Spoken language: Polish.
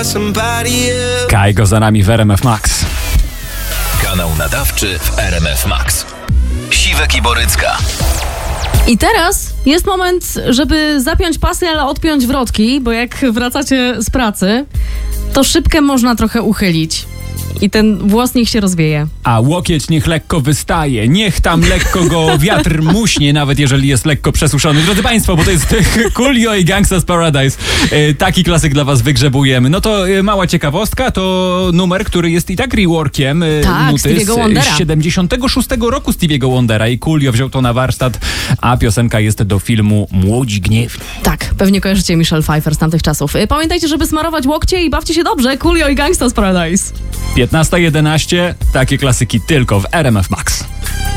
Kajgo za nami w RMF Max. Kanał nadawczy w RMF Max. Siwek i Borycka. I teraz jest moment, żeby zapiąć pasy, ale odpiąć wrotki, bo jak wracacie z pracy, to szybkę można trochę uchylić. I ten włos niech się rozwieje. A łokieć niech lekko wystaje, niech tam lekko go wiatr muśnie, nawet jeżeli jest lekko przesuszony. Drodzy Państwo, bo to jest Coolio i Gangsta's Paradise. Taki klasyk dla Was wygrzebujemy. No to mała ciekawostka, to numer, który jest i tak reworkiem nuty z 76 roku Stevie'ego Wondera i Coolio wziął to na warsztat, a piosenka jest do filmu Młodzi Gniewni. Tak, pewnie kojarzycie Michelle Pfeiffer z tamtych czasów. Pamiętajcie, żeby smarować łokcie i bawcie się dobrze. Coolio i Gangsta's Paradise. 15:11, takie klasyki tylko w RMF Max.